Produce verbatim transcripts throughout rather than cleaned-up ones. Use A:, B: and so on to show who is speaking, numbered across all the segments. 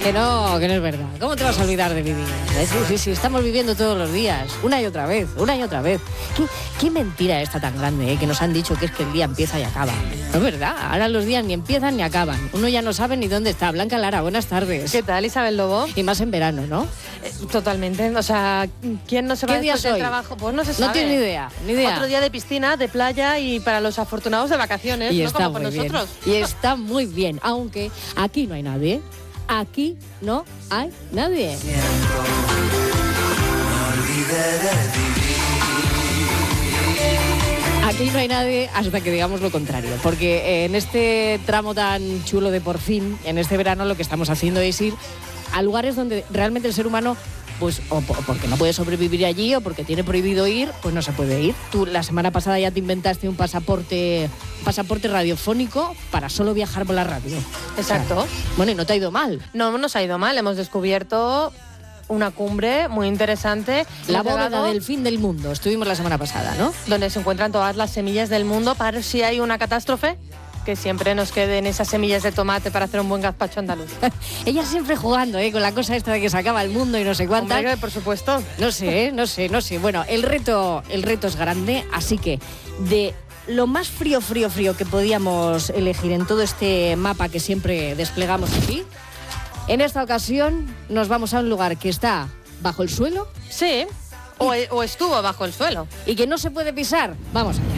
A: Que no, que no es verdad. ¿Cómo te vas a olvidar de vivir? Sí, sí, sí, estamos viviendo todos los días, una y otra vez, una y otra vez. ¿Qué, qué mentira esta tan grande, eh? Que nos han dicho que es que el día empieza y acaba. No es verdad, ahora los días ni empiezan ni acaban. Uno ya no sabe ni dónde está. Blanca Lara, buenas tardes.
B: ¿Qué tal, Isabel Lobo?
A: Y más en verano, ¿no?
B: Eh, totalmente, o sea, ¿quién no se va
A: ¿Qué día
B: después del
A: soy?
B: trabajo? Pues no se sabe.
A: No tiene ni idea, ni idea.
B: Otro día de piscina, de playa y para los afortunados de vacaciones,
A: Y
B: no
A: está
B: como por
A: muy bien.
B: nosotros.
A: Y está muy bien, aunque aquí no hay nadie. Aquí no hay nadie. Aquí no hay nadie hasta que digamos lo contrario, porque en este tramo tan chulo de por fin, en este verano, lo que estamos haciendo es ir a lugares donde realmente el ser humano, pues o porque no puede sobrevivir allí o porque tiene prohibido ir, pues no se puede ir. Tú la semana pasada ya te inventaste un pasaporte, pasaporte radiofónico para solo viajar por la radio.
B: Exacto.
A: O sea, bueno, y no te ha ido mal.
B: No nos ha ido mal, hemos descubierto una cumbre muy interesante.
A: La
B: Hemos
A: bóveda
B: llegado
A: del fin del mundo. Estuvimos la semana pasada, ¿no?
B: donde se encuentran todas las semillas del mundo para si hay una catástrofe, que siempre nos queden esas semillas de tomate para hacer un buen gazpacho andaluz.
A: Ella siempre jugando, ¿eh? Con la cosa esta de que se acaba el mundo y no sé cuántas.
B: Hombre, por supuesto.
A: No sé, ¿eh? no sé, no sé. Bueno, el reto, el reto es grande, así que de lo más frío, frío, frío que podíamos elegir en todo este mapa que siempre desplegamos aquí, en esta ocasión nos vamos a un lugar que está bajo el suelo.
B: Sí, o, o estuvo bajo el suelo.
A: Y que no se puede pisar. Vamos allá.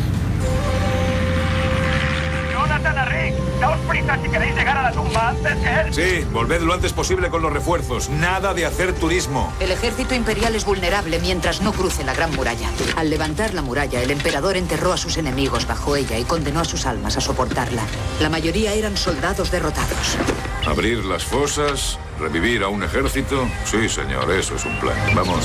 C: Jonathan a Rick, daos prisa si queréis llegar a la tumba antes que él.
D: Sí, volved lo antes posible con los refuerzos. Nada de hacer turismo.
E: El ejército imperial es vulnerable mientras no cruce la Gran Muralla. Al levantar la muralla, el emperador enterró a sus enemigos bajo ella y condenó a sus almas a soportarla. La mayoría eran soldados derrotados.
D: Abrir las fosas, revivir a un ejército. Sí, señor, eso es un plan. Vamos.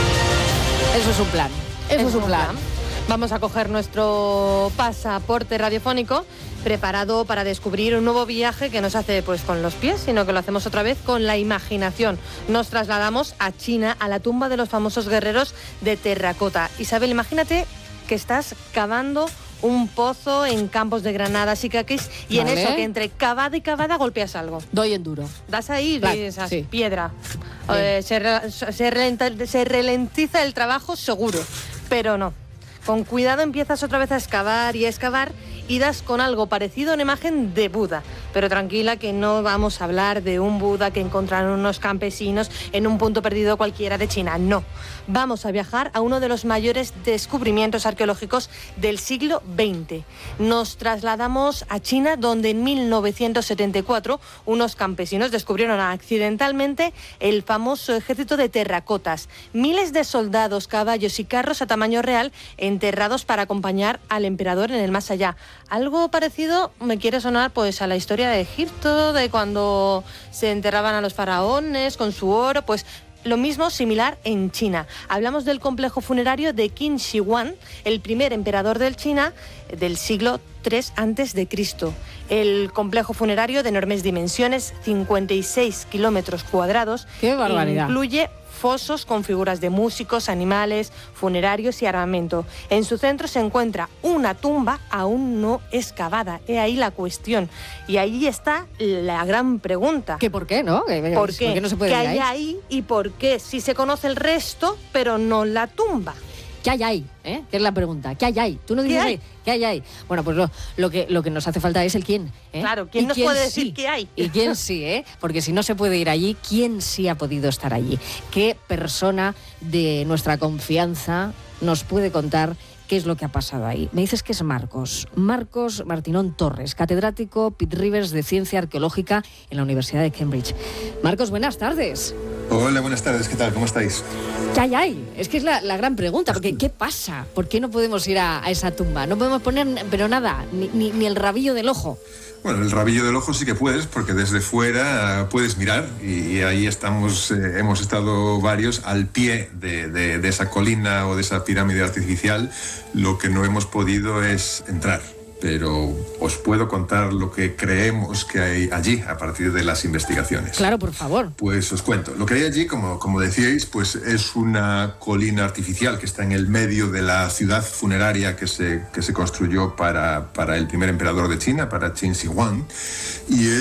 A: Eso es un plan. Eso es un plan.
B: Vamos a coger nuestro pasaporte radiofónico preparado para descubrir un nuevo viaje que no se hace pues con los pies, sino que lo hacemos otra vez con la imaginación. Nos trasladamos a China, a la tumba de los famosos guerreros de terracota. Isabel, imagínate que estás cavando un pozo en Campos de Granada, Sicaquis, y
A: Vale.
B: en eso que entre cavada y cavada golpeas algo.
A: Doy en duro.
B: Das ahí y
A: Vale,
B: dices,
A: sí.
B: piedra. Eh, se, re- se, relenta- se ralentiza el trabajo seguro, pero no. Con cuidado empiezas otra vez a excavar y a excavar y das con algo parecido a una imagen de Buda. Pero tranquila, que no vamos a hablar de un Buda que encontraron unos campesinos en un punto perdido cualquiera de China. No. Vamos a viajar a uno de los mayores descubrimientos arqueológicos del siglo veinte. Nos trasladamos a China, donde en mil novecientos setenta y cuatro unos campesinos descubrieron accidentalmente el famoso ejército de terracotas. Miles de soldados, caballos y carros a tamaño real enterrados para acompañar al emperador en el más allá. Algo parecido me quiere sonar pues a la historia de Egipto, de cuando se enterraban a los faraones con su oro, pues lo mismo similar en China. Hablamos del complejo funerario de Qin Shi Huang, el primer emperador del China del siglo tres antes de Cristo. El complejo funerario de enormes dimensiones, cincuenta y seis kilómetros cuadrados.
A: ¡Qué barbaridad!
B: Incluye fosos con figuras de músicos, animales, funerarios y armamento. En su centro se encuentra una tumba aún no excavada. He ahí la cuestión. Y ahí está la gran pregunta.
A: ¿Qué por qué, no? ¿Qué,
B: ¿Por qué?
A: ¿Por qué no se puede
B: ¿Qué
A: ir
B: hay
A: ahí?
B: ahí y por qué? Si se conoce el resto, pero no la tumba.
A: ¿Qué hay ahí? ¿Eh? ¿Qué es la pregunta? ¿Qué hay ahí? Tú no dices
B: ¿Qué hay?
A: ahí. ¿Qué hay ahí? Bueno, pues lo, lo, que, lo que nos hace falta es el quién. ¿eh?
B: Claro, ¿quién
A: ¿Y
B: nos puede decir
A: sí?
B: qué hay?
A: Y quién sí, ¿eh? Porque si no se puede ir allí, ¿quién sí ha podido estar allí? ¿Qué persona de nuestra confianza nos puede contar qué es lo que ha pasado ahí? Me dices que es Marcos. Marcos Martinón Torres, catedrático Pitt Rivers de Ciencia Arqueológica en la Universidad de Cambridge. Marcos, buenas tardes.
F: Hola, buenas tardes, ¿qué tal? ¿Cómo estáis?
A: ¿Qué hay ahí? Es que es la, la gran pregunta, porque ¿qué pasa? ¿Por qué no podemos ir a, a esa tumba? No podemos poner, pero nada, ni, ni, ni el rabillo del ojo.
F: Bueno, el rabillo del ojo sí que puedes, porque desde fuera uh, puedes mirar y, y ahí estamos, eh, hemos estado varios al pie de, de, de esa colina o de esa pirámide artificial. Lo que no hemos podido es entrar. Pero os puedo contar lo que creemos que hay allí a partir de las investigaciones.
A: Claro, por favor.
F: Pues os cuento. Lo que hay allí, como, como decíais, pues es una colina artificial que está en el medio de la ciudad funeraria que se, que se construyó para, para el primer emperador de China, para Qin Shi Huang. Y es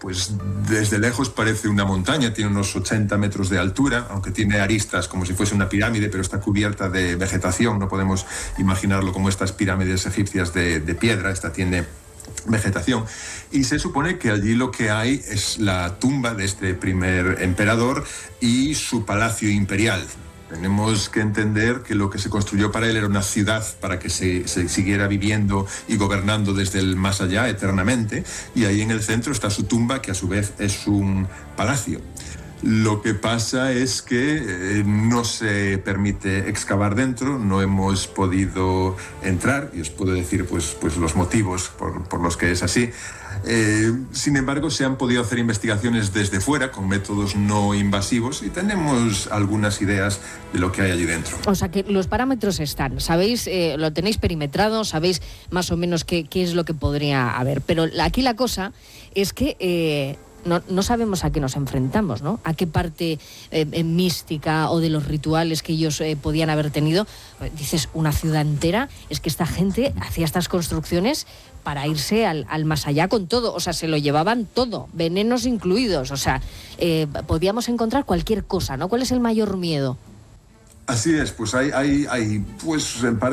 F: pues desde lejos parece una montaña, tiene unos ochenta metros de altura, aunque tiene aristas como si fuese una pirámide, pero está cubierta de vegetación, no podemos imaginarlo como estas pirámides egipcias de, de piedra, esta tiene vegetación, y se supone que allí lo que hay es la tumba de este primer emperador y su palacio imperial. Tenemos que entender que lo que se construyó para él era una ciudad para que se, se siguiera viviendo y gobernando desde el más allá eternamente, y ahí en el centro está su tumba, que a su vez es un palacio. Lo que pasa es que eh, no se permite excavar dentro, no hemos podido entrar, y os puedo decir pues, pues los motivos por, por los que es así. Eh, sin embargo, se han podido hacer investigaciones desde fuera con métodos no invasivos y tenemos algunas ideas de lo que hay allí dentro.
A: O sea que los parámetros están, sabéis, eh, lo tenéis perimetrado, sabéis más o menos qué, qué es lo que podría haber, pero aquí la cosa es que eh, no, no sabemos a qué nos enfrentamos, ¿no? A qué parte eh, mística o de los rituales que ellos eh, podían haber tenido. Dices, una ciudad entera, es que esta gente hacía estas construcciones para irse al, al más allá con todo, o sea, se lo llevaban todo, venenos incluidos, o sea, eh, podíamos encontrar cualquier cosa, ¿no? ¿Cuál es el mayor miedo?
F: Así es, pues hay, hay, hay pues en parte